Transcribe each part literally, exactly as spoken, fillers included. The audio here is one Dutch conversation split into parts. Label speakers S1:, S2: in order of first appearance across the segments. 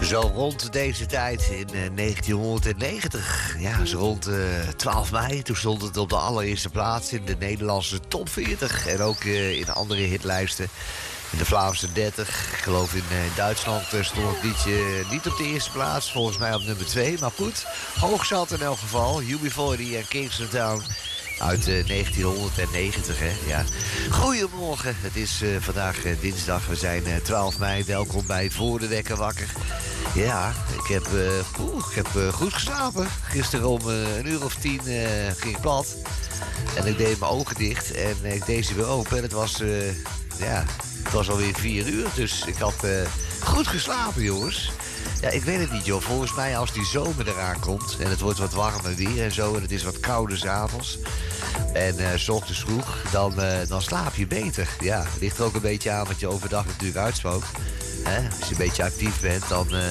S1: Zo rond deze tijd in uh, negentienhonderdnegentig, ja, zo rond uh, twaalf mei... toen stond het op de allereerste plaats in de Nederlandse top veertig... en ook uh, in andere hitlijsten. In de Vlaamse dertig, ik geloof in, uh, in Duitsland uh, stond het liedje niet op de eerste plaats. Volgens mij op nummer twee, maar goed. Hoog zat in elk geval. U B forty en Kingston Town uit uh, negentienhonderdnegentig, hè. Ja. Goedemorgen, het is uh, vandaag uh, dinsdag. We zijn uh, twaalf mei. Welkom bij Voor de Wekker Wakker. Ja, ik heb, uh, oeh, ik heb uh, goed geslapen. Gisteren om uh, een uur of tien uh, ging ik plat. En ik deed mijn ogen dicht en uh, ik deed ze weer open. En het was, uh, ja, het was alweer vier uur. Dus ik had uh, goed geslapen, jongens. Ja, ik weet het niet, joh. Volgens mij als die zomer eraan komt en het wordt wat warmer weer en zo... en het is wat kouder 's avonds en uh, 's ochtends vroeg, dan, uh, dan slaap je beter. Ja, het ligt er ook een beetje aan wat je overdag natuurlijk uitspookt. Hè? Als je een beetje actief bent, dan, uh,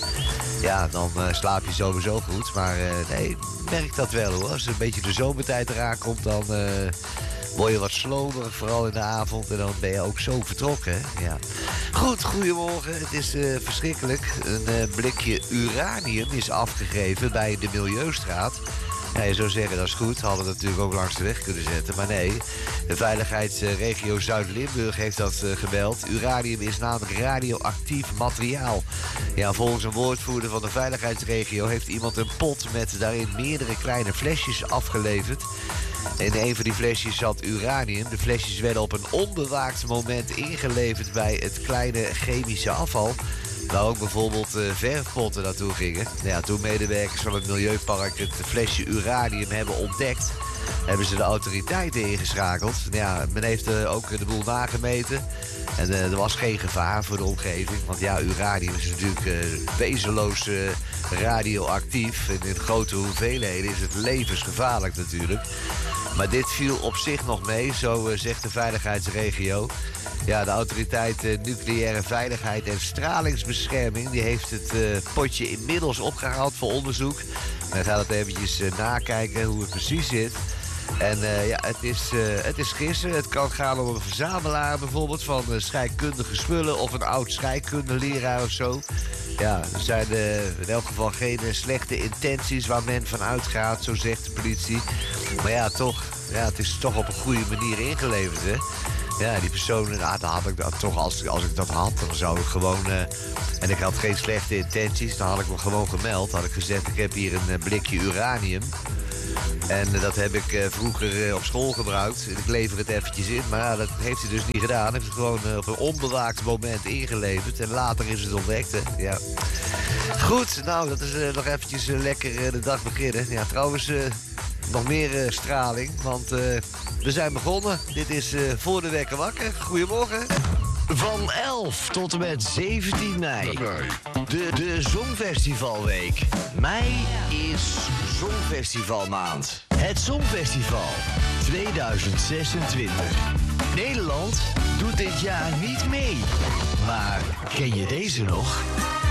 S1: ja, dan uh, slaap je sowieso goed. Maar uh, nee, ik merk dat wel, hoor. Als een beetje de zomertijd eraan komt, dan... Uh, word je wat slomerig, vooral in de avond. En dan ben je ook zo vertrokken, hè? Ja. Goed, goedemorgen. Het is uh, verschrikkelijk. Een uh, blikje uranium is afgegeven bij de Milieustraat. Ja, je zou zeggen, dat is goed. Hadden we natuurlijk ook langs de weg kunnen zetten. Maar nee, de veiligheidsregio Zuid-Limburg heeft dat uh, gebeld. Uranium is namelijk radioactief materiaal. Ja, volgens een woordvoerder van de veiligheidsregio... heeft iemand een pot met daarin meerdere kleine flesjes afgeleverd. In een van die flesjes zat uranium. De flesjes werden op een onbewaakt moment ingeleverd bij het kleine chemische afval... waar ook bijvoorbeeld uh, verfpotten naartoe gingen. Ja, toen medewerkers van het Milieupark het flesje uranium hebben ontdekt... hebben ze de autoriteiten ingeschakeld. Ja, men heeft uh, ook de boel nagemeten. En uh, er was geen gevaar voor de omgeving. Want ja, uranium is natuurlijk uh, wezenloos uh, radioactief. En in grote hoeveelheden is het levensgevaarlijk natuurlijk. Maar dit viel op zich nog mee, zo uh, zegt de veiligheidsregio. Ja, de autoriteit uh, Nucleaire Veiligheid en Stralingsbescherming... die heeft het uh, potje inmiddels opgehaald voor onderzoek. Men gaat het eventjes uh, nakijken hoe het precies zit. En uh, ja, het is, uh, het is gissen. Het kan gaan om een verzamelaar bijvoorbeeld van uh, scheikundige spullen... of een oud scheikundeleraar of zo. Ja, er zijn uh, in elk geval geen uh, slechte intenties waar men van uitgaat, zo zegt de politie. Maar ja, toch, ja, het is toch op een goede manier ingeleverd, hè. Ja, die persoon, nou, dan had ik dat toch, als, als ik dat had, dan zou ik gewoon... Uh, en ik had geen slechte intenties, dan had ik me gewoon gemeld. Had ik gezegd, ik heb hier een uh, blikje uranium. En uh, dat heb ik uh, vroeger uh, op school gebruikt. En ik lever het eventjes in, maar ja, dat heeft hij dus niet gedaan. Hij heeft het gewoon uh, op een onbewaakt moment ingeleverd. En later is het ontdekt, hè. Ja. Goed, nou, dat is uh, nog eventjes uh, lekker uh, de dag beginnen. Ja, trouwens... Uh, Nog meer uh, straling, want uh, we zijn begonnen. Dit is uh, Voor de Wekker Wakker. Goedemorgen. Van elf tot en met zeventien mei. De, de Songfestivalweek. Mei is Songfestivalmaand. Het Songfestival tweeduizend zesentwintig. Nederland doet dit jaar niet mee. Maar ken je deze nog?